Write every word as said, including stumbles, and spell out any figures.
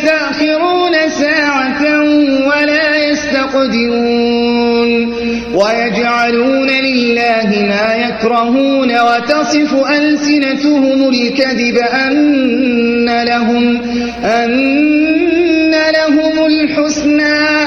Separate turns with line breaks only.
يستأخرون ساعة ولا يستقدمون ويجعلون لله ما يكرهون وتصف ألسنتهم الكذب أن لهم, أن لهم الحسنى